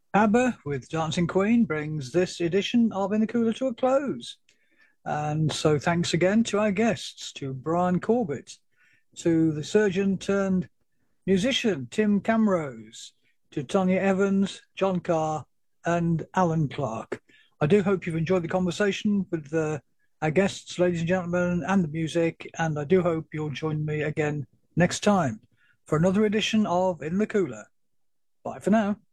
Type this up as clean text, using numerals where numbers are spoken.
ABBA with Dancing Queen brings this edition of In the Cooler to a close. And so thanks again to our guests, to Brian Corbett, to the surgeon turned musician, Tim Camrose, to Tonya Evans, John Carr, and Alan Clark. I do hope you've enjoyed the conversation with our guests, ladies and gentlemen, and the music, and I do hope you'll join me again next time for another edition of In the Cooler. Bye for now.